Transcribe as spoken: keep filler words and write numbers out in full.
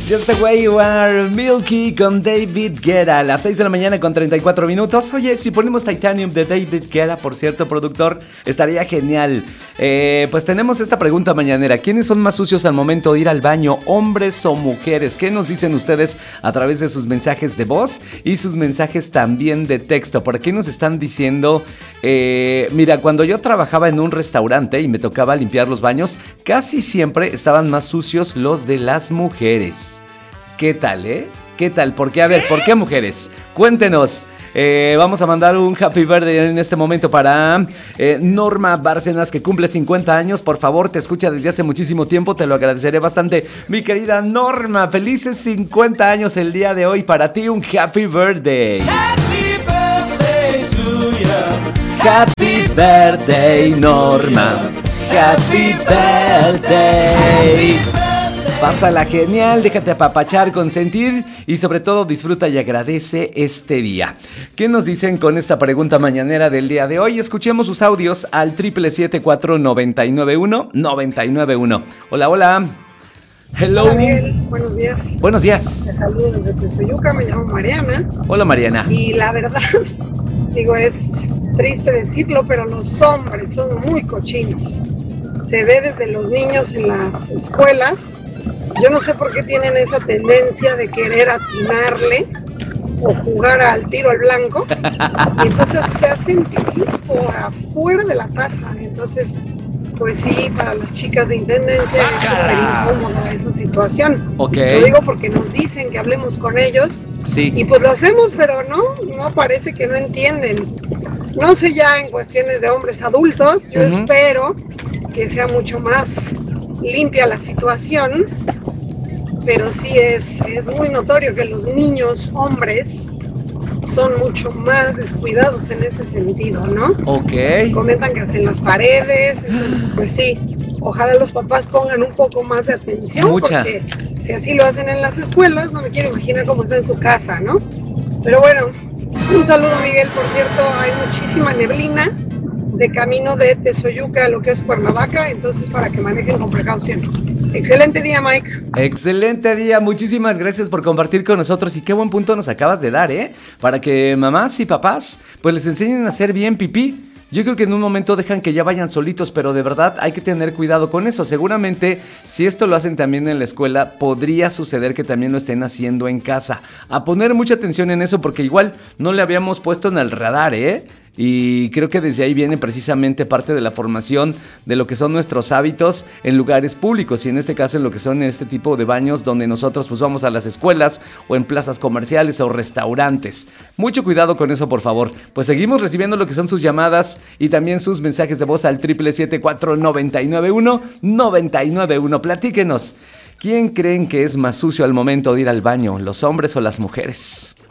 Just the way you are, Milky con David Guetta, a las seis de la mañana con treinta y cuatro minutos. Oye, si ponemos Titanium de David Guetta, por cierto, productor, estaría genial. Eh, pues tenemos esta pregunta mañanera: ¿quiénes son más sucios al momento de ir al baño, hombres o mujeres? ¿Qué nos dicen ustedes a través de sus mensajes de voz y sus mensajes también de texto? Por aquí nos están diciendo, eh, mira, cuando yo trabajaba en un restaurante y me tocaba limpiar los baños, casi siempre estaban más sucios los de las mujeres. ¿Qué tal, eh? ¿Qué tal? ¿Por qué? A ver, ¿por qué mujeres? Cuéntenos. Eh, vamos a mandar un happy birthday en este momento para eh, Norma Bárcenas, que cumple cincuenta años. Por favor, te escucha desde hace muchísimo tiempo, te lo agradeceré bastante. Mi querida Norma, felices cincuenta años el día de hoy. Para ti un happy birthday. Happy birthday to you. Happy birthday, Norma. Happy birthday. Pásala genial, déjate apapachar, consentir y sobre todo disfruta y agradece este día. ¿Qué nos dicen con esta pregunta mañanera del día de hoy? Escuchemos sus audios al siete siete cuatro, nueve nueve uno, nueve nueve uno. Hola, hola. Hello. Hola, Miguel. Buenos días. Buenos días. Te saludo desde Tezoyuca, me llamo Mariana. Hola, Mariana. Y la verdad, digo, es triste decirlo, pero los hombres son muy cochinos. Se ve desde los niños en las escuelas. Yo no sé por qué tienen esa tendencia de querer atinarle o jugar al tiro al blanco. Y entonces se hacen pipí por afuera de la taza. Entonces, pues sí, para las chicas de intendencia es súper incómoda esa situación. Okay. Lo digo porque nos dicen que hablemos con ellos. Sí. Y pues lo hacemos, pero no, no parece que no entienden. No sé ya en cuestiones de hombres adultos, yo uh-huh. espero que sea mucho más limpia la situación, pero sí es, es muy notorio que los niños hombres son mucho más descuidados en ese sentido, ¿no? Ok. Comentan que hasta en las paredes, entonces pues sí, ojalá los papás pongan un poco más de atención. Mucha. Porque si así lo hacen en las escuelas, no me quiero imaginar cómo está en su casa, ¿no? Pero bueno, un saludo, Miguel. Por cierto, hay muchísima neblina de camino de Tezoyuca a lo que es Cuernavaca, entonces para que manejen con precaución. Excelente día, Mike. Excelente día, muchísimas gracias por compartir con nosotros y qué buen punto nos acabas de dar, ¿eh? Para que mamás y papás pues les enseñen a hacer bien pipí. Yo creo que en un momento dejan que ya vayan solitos, pero de verdad hay que tener cuidado con eso. Seguramente si esto lo hacen también en la escuela, podría suceder que también lo estén haciendo en casa. A poner mucha atención en eso porque igual no le habíamos puesto en el radar, ¿eh? Y creo que desde ahí viene precisamente parte de la formación de lo que son nuestros hábitos en lugares públicos y en este caso en lo que son este tipo de baños donde nosotros pues vamos a las escuelas o en plazas comerciales o restaurantes. Mucho cuidado con eso, por favor. Pues seguimos recibiendo lo que son sus llamadas y también sus mensajes de voz al siete siete cuatro, nueve nueve uno, nueve nueve uno. Platíquenos, ¿quién creen que es más sucio al momento de ir al baño, los hombres o las mujeres?